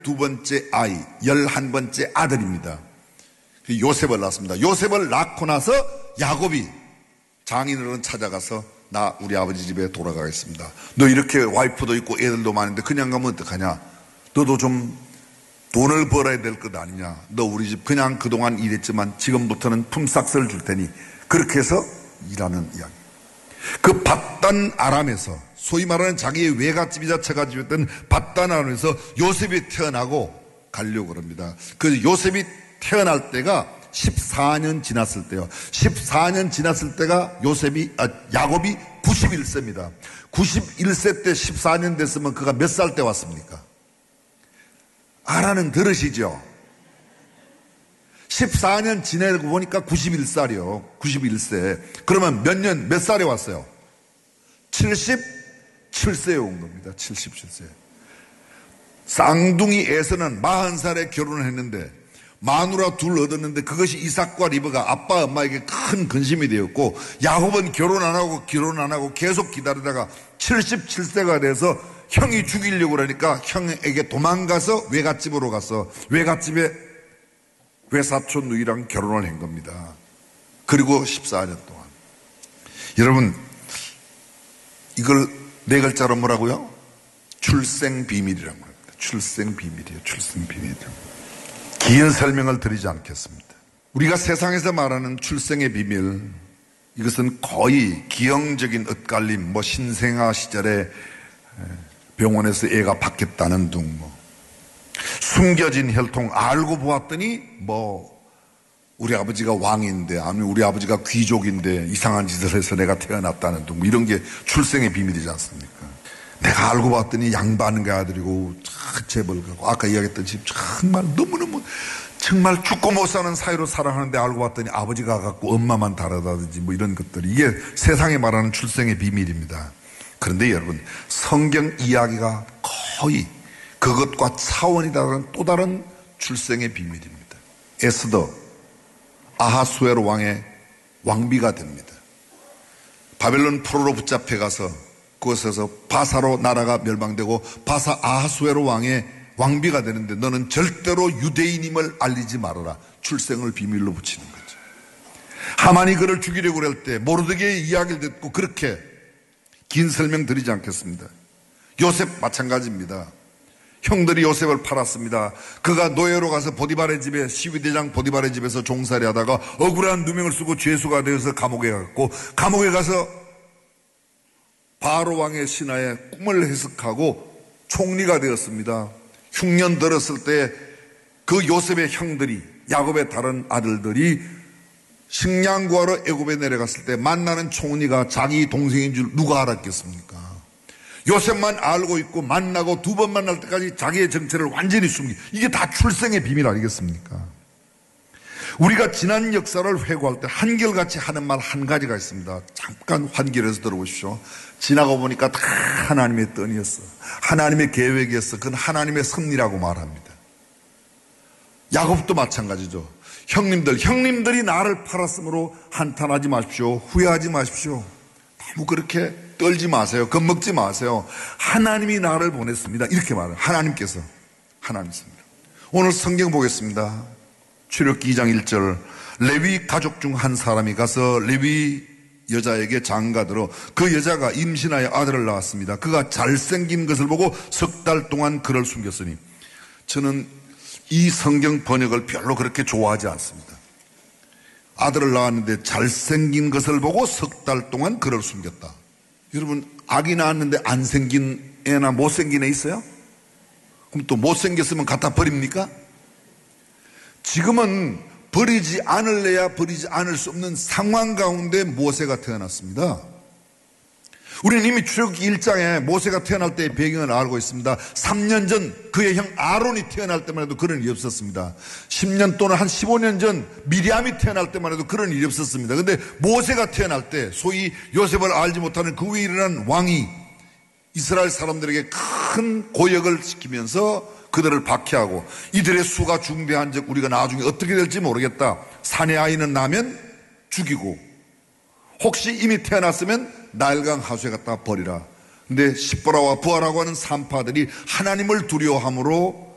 12번째 아이, 11번째 아들입니다. 요셉을 낳았습니다. 요셉을 낳고 나서 야곱이 장인어른 찾아가서 나 우리 아버지 집에 돌아가겠습니다. 너 이렇게 와이프도 있고 애들도 많은데 그냥 가면 어떡하냐? 너도 좀 돈을 벌어야 될 것 아니냐? 너 우리 집 그냥 그동안 일했지만 지금부터는 품삯을 줄 테니 그렇게 해서 일하는 이야기. 그 밧단 아람에서 소위 말하는 자기의 외갓집이자 처갓집이었던 밧단 아람에서 요셉이 태어나고 가려고 합니다. 그 요셉이 태어날 때가 14년 지났을 때요. 14년 지났을 때가 야곱이 91세입니다. 91세 때 14년 됐으면 그가 몇 살 때 왔습니까? 알아는 들으시죠? 14년 지내고 보니까 91살이요. 91세. 그러면 몇 살에 왔어요? 77세에 온 겁니다. 77세. 쌍둥이 에서는 40살에 결혼을 했는데 마누라 둘 얻었는데 그것이 이삭과 리브가 아빠 엄마에게 큰 근심이 되었고 야곱은 결혼 안 하고 계속 기다리다가 77세가 돼서 형이 죽이려고 그러니까 형에게 도망가서 외갓집으로 가서 외갓집에 외사촌 누이랑 결혼을 한 겁니다. 그리고 14년 동안. 여러분, 이걸 네 글자로 뭐라고요? 출생 비밀이라고 합니다. 출생 비밀이에요. 출생 비밀. 긴 설명을 드리지 않겠습니다. 우리가 세상에서 말하는 출생의 비밀, 이것은 거의 기형적인 엇갈림, 신생아 시절에 병원에서 애가 바뀌었다는 둥, 숨겨진 혈통, 알고 보았더니 우리 아버지가 왕인데, 아니면 우리 아버지가 귀족인데 이상한 짓을 해서 내가 태어났다는 둥, 이런 게 출생의 비밀이지 않습니까? 내가 알고 봤더니 양반가 아들이고 재벌 가고 아까 이야기했듯이 정말 너무너무 정말 죽고 못 사는 사이로 살아가는데 알고 봤더니 아버지가 갖고 엄마만 다르다든지 이런 것들이 이게 세상에 말하는 출생의 비밀입니다. 그런데 여러분, 성경 이야기가 거의 그것과 차원이 다른 또 다른 출생의 비밀입니다. 에스더 아하수에로 왕의 왕비가 됩니다. 바벨론 포로로 붙잡혀 가서 그곳에서 바사로 나라가 멸망되고 바사 아하수에로 왕의 왕비가 되는데 너는 절대로 유대인임을 알리지 말아라. 출생을 비밀로 붙이는 거죠. 하만이 그를 죽이려고 그럴 때 모르드게의 이야기를 듣고 그렇게 긴 설명 드리지 않겠습니다. 요셉 마찬가지입니다. 형들이 요셉을 팔았습니다. 그가 노예로 가서 보디발의 집에 시위대장 보디발의 집에서 종살이 하다가 억울한 누명을 쓰고 죄수가 되어서 감옥에 갔고 감옥에 가서 바로 왕의 신하의 꿈을 해석하고 총리가 되었습니다. 흉년 들었을 때 그 요셉의 형들이 야곱의 다른 아들들이 식량 구하러 애굽에 내려갔을 때 만나는 총리가 자기 동생인 줄 누가 알았겠습니까? 요셉만 알고 있고 만나고 두 번 만날 때까지 자기의 정체를 완전히 숨기. 이게 다 출생의 비밀 아니겠습니까? 우리가 지난 역사를 회고할 때 한결같이 하는 말 한 가지가 있습니다. 잠깐 환기해서 들어보십시오. 지나고 보니까 다 하나님의 뜻이었어. 하나님의 계획이었어. 그건 하나님의 섭리라고 말합니다. 야곱도 마찬가지죠. 형님들이 나를 팔았으므로 한탄하지 마십시오. 후회하지 마십시오. 너무 그렇게 떨지 마세요. 겁먹지 마세요. 하나님이 나를 보냈습니다. 이렇게 말해요. 하나님께서. 하나님입니다. 오늘 성경 보겠습니다. 출애굽기 2장 1절. 레위 가족 중 한 사람이 가서 레위 여자에게 장가들어 그 여자가 임신하여 아들을 낳았습니다. 그가 잘생긴 것을 보고 석 달 동안 그를 숨겼으니. 저는 이 성경 번역을 별로 그렇게 좋아하지 않습니다. 아들을 낳았는데 잘생긴 것을 보고 석 달 동안 그를 숨겼다. 여러분, 아기 낳았는데 안 생긴 애나 못생긴 애 있어요? 그럼 또 못생겼으면 갖다 버립니까? 지금은 버리지 않을래야 버리지 않을 수 없는 상황 가운데 모세가 태어났습니다. 우리는 이미 출애굽기 1장에 모세가 태어날 때의 배경을 알고 있습니다. 3년 전 그의 형 아론이 태어날 때만 해도 그런 일이 없었습니다. 10년 또는 한 15년 전 미리암이 태어날 때만 해도 그런 일이 없었습니다. 그런데 모세가 태어날 때 소위 요셉을 알지 못하는 그 위에 일어난 왕이 이스라엘 사람들에게 큰 고역을 시키면서 그들을 박해하고 이들의 수가 중대한 적 우리가 나중에 어떻게 될지 모르겠다. 사내 아이는 나면 죽이고 혹시 이미 태어났으면 나일강 하수에 갖다 버리라. 근데 십보라와 부하라고 하는 산파들이 하나님을 두려워함으로